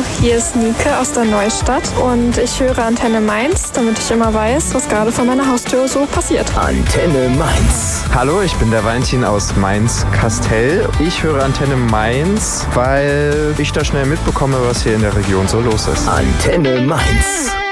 hier ist Nike aus der Neustadt und ich höre Antenne Mainz, damit ich immer weiß, was gerade vor meiner Haustür so passiert. Antenne Mainz. Hallo, ich bin der Valentin aus Mainz-Kastel. Ich höre Antenne Mainz, weil ich da schnell mitbekomme, was hier in der Region so los ist. Antenne Mainz.